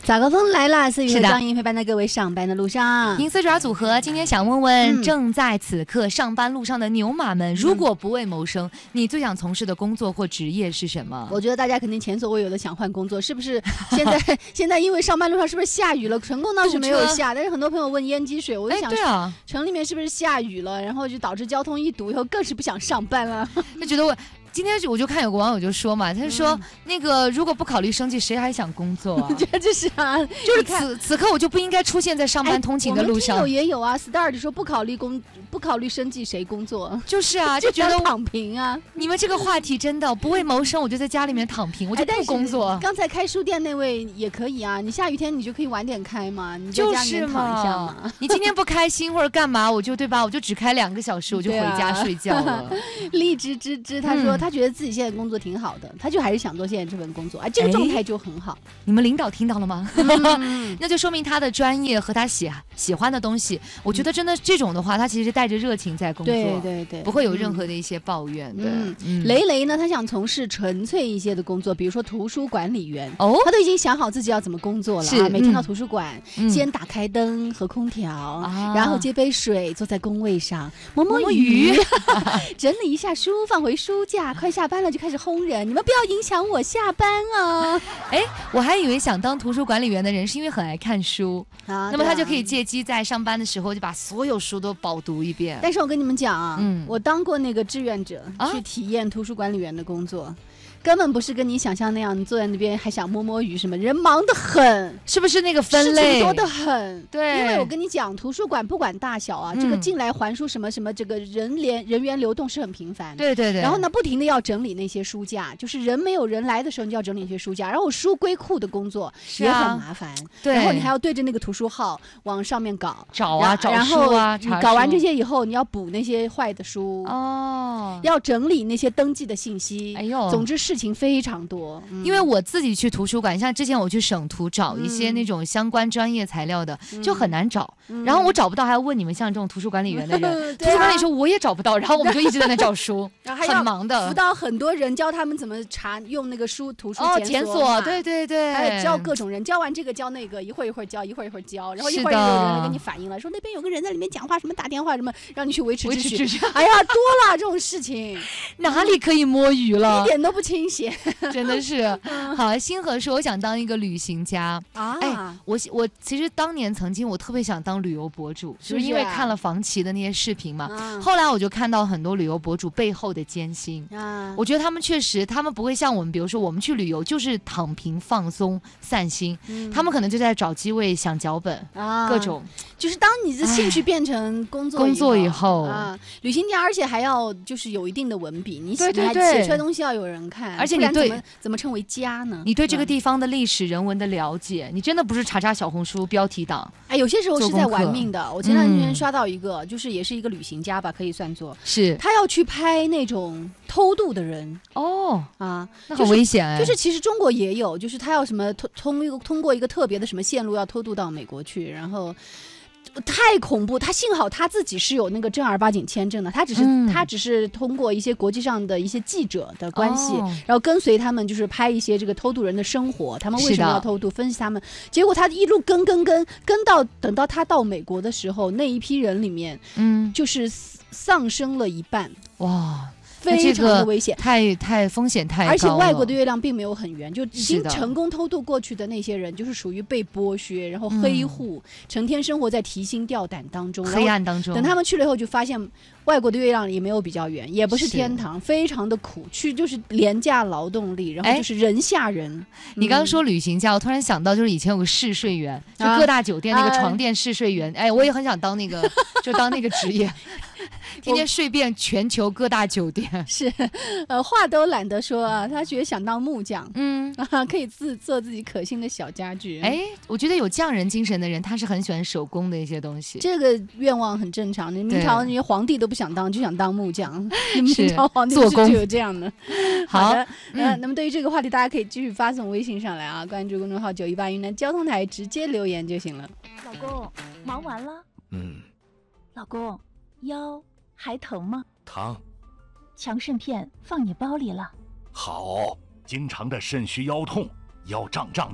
早高峰来了，思雨和张莹陪伴在各位上班的路上。 银丝爪组合今天想问问正在此刻上班路上的牛马们，如果不为谋生，你最想从事的工作或职业是什么？ 我觉得大家肯定前所未有的想换工作，是不是？现在因为上班路上是不是下雨了？成功倒是没有下，但是很多朋友问淹积水，我就想， 对啊， 城里面是不是下雨了，然后就导致交通一堵，以后更是不想上班了， 就觉得今天我就看有个网友就说嘛，他就说那个如果不考虑生计，谁还想工作啊？ 觉得就是啊， 就是此刻我就不应该出现在上班通勤的路上。 我们听友也有啊 ，Star 就说不考虑生计谁工作？ 就是啊，就觉得躺平啊。 你们这个话题真的不为谋生，我就在家里面躺平，我就不工作。 刚才开书店那位也可以啊，你下雨天你就可以晚点开嘛，你在家里面躺一下嘛。 你今天不开心或者干嘛，我就对吧？我就只开2个小时，我就回家睡觉了。 荔枝芝芝他说他觉得自己现在工作挺好的，他就还是想做现在这份工作，这个状态就很好。 你们领导听到了吗？那就说明他的专业和他喜欢的东西，我觉得真的这种的话，他其实带着热情在工作， 对， 不会有任何的一些抱怨。 雷雷呢，他想从事纯粹一些的工作，比如说图书管理员。他都已经想好自己要怎么工作了啊！每天到图书馆，先打开灯和空调，然后接杯水，坐在工位上摸摸鱼，整理一下书，放回书架。快下班了就开始轰人，你们不要影响我下班啊！ 我还以为想当图书管理员的人是因为很爱看书那么他就可以借机在上班的时候就把所有书都饱读一遍。 但是我跟你们讲啊，我当过那个志愿者，去体验图书管理员的工作。根本不是跟你想象那样，你坐在那边还想摸摸鱼什么，人忙得很， 是不是那个分类事情多得很？ 对， 因为我跟你讲，图书馆不管大小啊，这个进来还书什么什么，这个人员流动是很频繁。 对。 然后呢，不停的要整理那些书架，就是人没有人来的时候，你就要整理那些书架。然后书归库的工作也很麻烦， 对。 然后你还要对着那个图书号往上面找找书啊， 你搞完这些以后，你要补那些坏的书要整理那些登记的信息。总之事情非常多。 因为我自己去图书馆，像之前我去省图找一些那种相关专业材料的，就很难找。然后我找不到，还要问你们像这种图书管理员的人。图书管理说我也找不到，然后我们就一直在那找书，很忙的。 辅导很多人，教他们怎么用那个图书检索，对， 还有教各种人，教完这个教那个，一会儿教，一会儿教，然后一会儿有人来跟你反映了，说那边有个人在里面讲话，什么打电话什么，让你去维持秩序。哎呀，多了这种事情， 哪里可以摸鱼了？ 一点都不清闲。 真的是好。星河说我想当一个旅行家我其实当年曾经我特别想当旅游博主，就是因为看了房琪的那些视频嘛。后来我就看到很多旅游博主背后的艰辛我觉得他们确实他们不会像我们，比如说我们去旅游就是躺平放松散心他们可能就在找机会想脚本各种。 就是当你的兴趣变成工作以后旅行家，而且还要就是有一定的文笔，你写出来东西要有人看， 而且你对怎么称为家呢？ 你对这个地方的历史人文的了解，你真的不是查小红书标题党。 有些时候是在玩命的。我前两天刷到一个，就是也是一个旅行家吧，可以算作是他要去拍那种偷渡的人那很危险就是其实中国也有，就是他要什么通过一个特别的什么线路要偷渡到美国去，然后。太恐怖！他幸好他自己是有那个正儿八经签证的，他只是通过一些国际上的一些记者的关系，然后跟随他们，就是拍一些这个偷渡人的生活，他们为什么要偷渡，分析他们。结果他一路跟到等到他到美国的时候，那一批人里面，就是丧生了一半。哇！非常的危险， 太风险太高了。 而且外国的月亮并没有很圆，就已经成功偷渡过去的那些人，就是属于被剥削，然后黑户，成天生活在提心吊胆当中， 黑暗当中。 等他们去了以后，就发现外国的月亮也没有比较圆，也不是天堂，非常的苦，去就是廉价劳动力，然后就是人吓人。 你刚刚说旅行家，我突然想到，就是以前有个试睡员，就各大酒店那个床垫试睡员，我也很想当那个，就当那个职业。天天睡遍全球各大酒店。 是，话都懒得说啊，他觉得想当木匠，可以做自己可心的小家具。 我觉得有匠人精神的人，他是很喜欢手工的一些东西。 这个愿望很正常，明朝那些皇帝都不想当，就想当木匠。明朝皇帝就有这样的。好的，那么对于这个话题，大家可以继续发送微信上来啊，关注公众号918云南交通台，直接留言就行了。 老公，忙完了？老公，腰还疼吗？ 疼。 强肾片放你包里了。 好，经常的肾虚腰痛，腰胀胀的，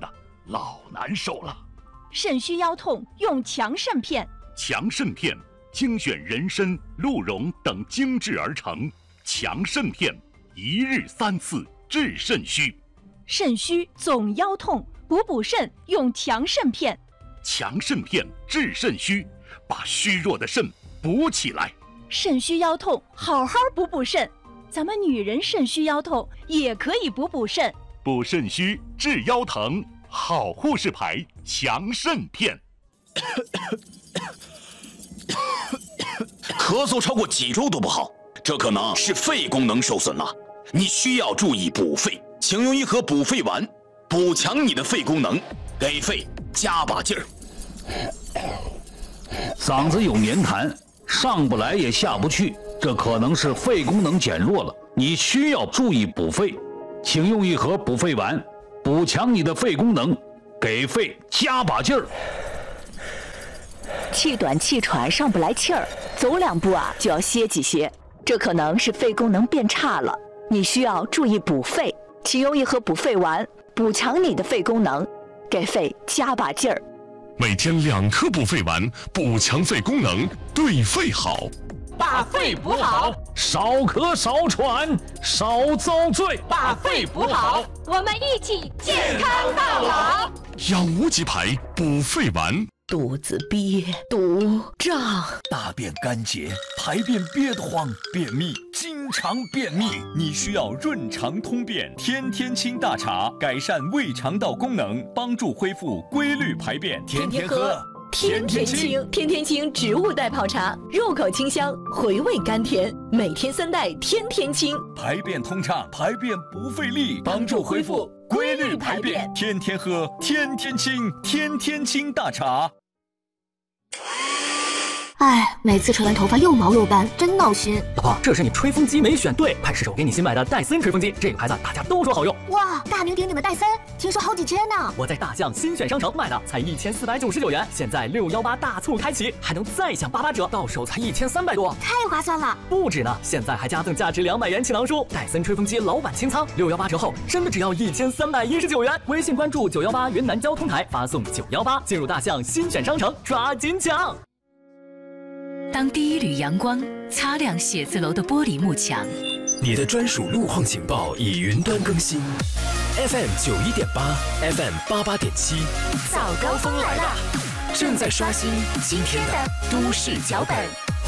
老难受了。 肾虚腰痛用强肾片。 强肾片精选人参、鹿茸等精制而成，强肾片一日3次治肾虚。 肾虚总腰痛补肾用强肾片。 强肾片治肾虚，把虚弱的肾补起来。 肾虚腰痛好好补肾，咱们女人肾虚腰痛也可以补肾。 补肾虚治腰疼，好护士牌强肾片。 咳嗽超过几周都不好，这可能是肺功能受损了，你需要注意补肺。请用一盒补肺丸，补强你的肺功能，给肺加把劲儿。 嗓子有黏痰，上不来也下不去，这可能是肺功能减弱了，你需要注意补肺。请用一盒补肺丸，补强你的肺功能，给肺加把劲儿。 气短气喘上不来气儿，走2步就要歇几歇，这可能是肺功能变差了，你需要注意补肺。请用一盒补肺丸，补强你的肺功能，给肺加把劲儿。 每天2颗补肺丸，补强肺功能，对肺好。 把肺补好， 少咳少喘少遭罪。 把肺补好，我们一起健康到老。 养无极牌补肺丸。 肚子憋、堵、胀， 大便干结，排便憋得慌，便秘，经常便秘，你需要润肠通便天天清大茶，改善胃肠道功能，帮助恢复规律排便。 天天喝，天天清，天天清植物代泡茶，入口清香，回味甘甜，每天3袋，天天清， 排便通畅，排便不费力，帮助恢复规律排便。天天喝，天天清，天天清大茶。 哎，每次吹完头发又毛又斑，真闹心。 老婆，这是你吹风机没选对，快试试我给你新买的戴森吹风机，这个牌子大家都说好用。 哇，大名鼎鼎的戴森，听说好几千呢。 我在大象新选商城买的，才1499元，现在618大促开启，还能再享88折，到手才1300多， 太划算了。 不止呢，现在还加赠价值200元锦囊书，戴森吹风机老版清仓，618折后真的只要1319元。微信关注918云南交通台，发送918进入大象新选商城，抓紧抢。 当第一缕阳光擦亮写字楼的玻璃幕墙， 你的专属路况警报已云端更新 ，FM 91.8 ，FM 88.7， 早高峰来了， 正在刷新今天的都市脚本。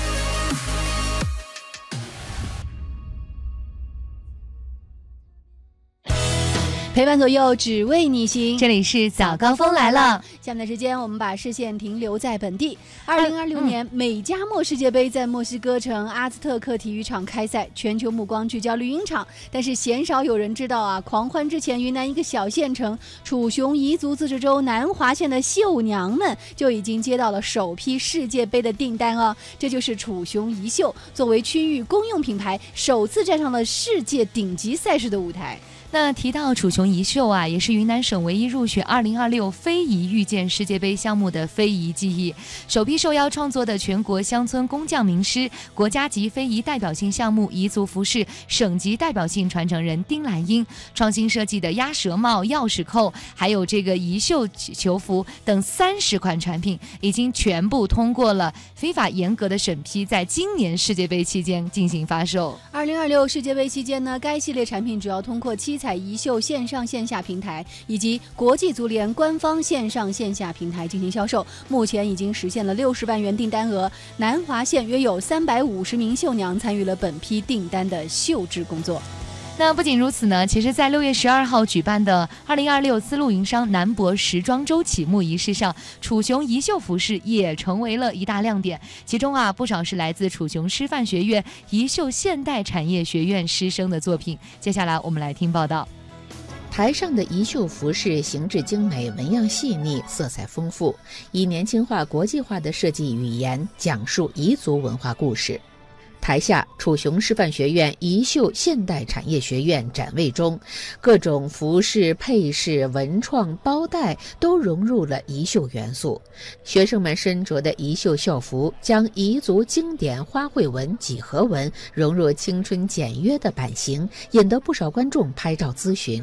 陪伴左右，只为你行。 这里是早高峰来了。 下面的时间，我们把视线停留在本地。2026年美加墨世界杯在墨西哥城阿兹特克体育场开赛，全球目光聚焦绿茵场。但是鲜少有人知道啊，狂欢之前，云南一个小县城楚雄彝族自治州南华县的绣娘们就已经接到了首批世界杯的订单哦。这就是楚雄彝绣作为区域公用品牌，首次站上了世界顶级赛事的舞台。 那提到楚雄彝绣啊，也是云南省唯一入选2026非遗遇见世界杯项目的非遗技艺，首批受邀创作的全国乡村工匠名师，国家级非遗代表性项目彝族服饰省级代表性传承人丁兰英，创新设计的鸭舌帽、钥匙扣，还有这个彝绣球服等30款产品，已经全部通过了非法严格的审批，在今年世界杯期间进行发售。 2026世界杯期间呢，该系列产品主要通过七彩彝绣线上线下平台以及国际足联官方线上线下平台进行销售，目前已经实现了60万元订单额。南华县约有350名绣娘参与了本批订单的绣制工作。 那不仅如此呢，其实在6月12号举办的2026丝路营商南博时装周启幕仪式上，楚雄彝绣服饰也成为了一大亮点，其中啊不少是来自楚雄师范学院彝绣现代产业学院师生的作品。接下来我们来听报道。 台上的彝绣服饰形制精美，纹样细腻，色彩丰富，以年轻化、国际化的设计语言讲述彝族文化故事。台下，楚雄师范学院彝绣现代产业学院展位中，各种服饰、配饰、文创、包带都融入了彝绣元素。学生们身着的彝绣校服，将彝族经典花卉纹、几何纹融入青春简约的版型，引得不少观众拍照咨询。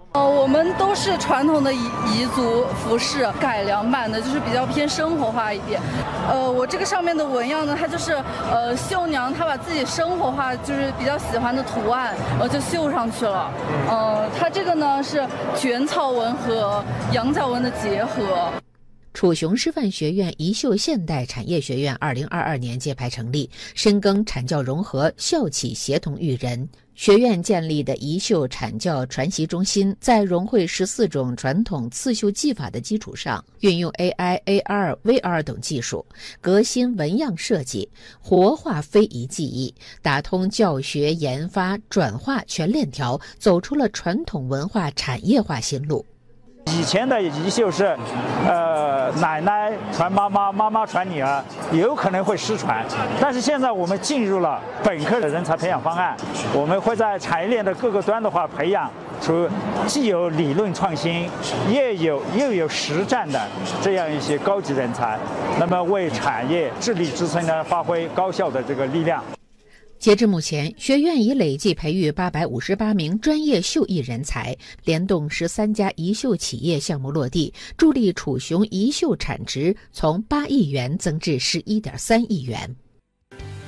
我们都是传统的彝族服饰改良版的，就是比较偏生活化一点。我这个上面的纹样呢，它就是绣娘她把自己生活化就是比较喜欢的图案，就绣上去了。它这个呢是卷草纹和羊角纹的结合。 楚雄师范学院彝绣现代产业学院2022年揭牌成立，深耕产教融合、校企协同育人。学院建立的彝绣产教传习中心，在融汇14种传统刺绣技法的基础上，运用 AI、AR、VR 等技术，革新纹样设计，活化非遗技艺，打通教学、研发、转化全链条，走出了传统文化产业化新路。 以前的彝绣是，奶奶传妈妈，妈妈传女儿，有可能会失传。但是现在我们进入了本科的人才培养方案，我们会在产业链的各个端的话培养出既有理论创新，又有实战的这样一些高级人才，那么为产业自力支撑呢，发挥高效的这个力量。 截至目前，学院已累计培育858名专业绣艺人才，联动13家彝绣企业项目落地，助力楚雄彝绣产值从8亿元增至11.3亿元。